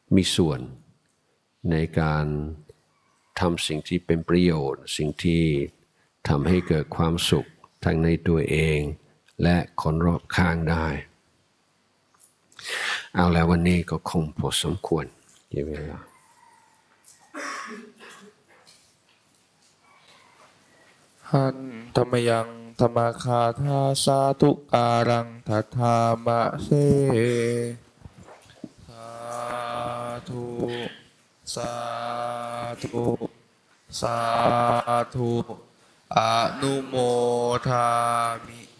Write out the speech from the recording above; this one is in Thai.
มีส่วนในการทำสิ่งที่เป็นประโยชน์สิ่งที่ทำให้เกิดความสุขทั้งในตัวเองและคนรอบข้างได้เอาแล้ววันนี้ก็คงพอสมควรที่เวลาหันธรรมยังธรรมคาทาสาธุการังทัทธามะเสสาธุสาธุสาธุอนุโมทามิ